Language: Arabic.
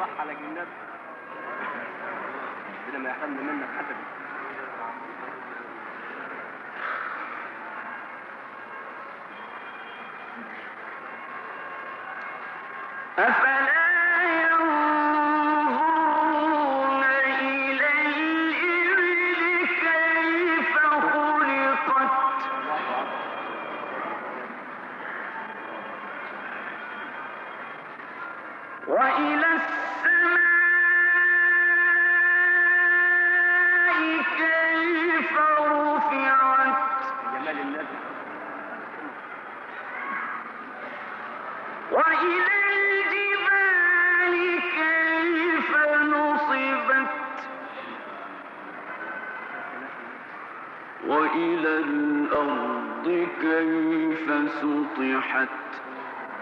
صح على جنات ربنا ما يحرمنا منك حسد. أفلا ينظرون إلى الإبل كيف خلقت وإلى السماء كيف رفعت جمال الناس وإلى الجبال كيف نصبت وإلى الأرض كيف سطحت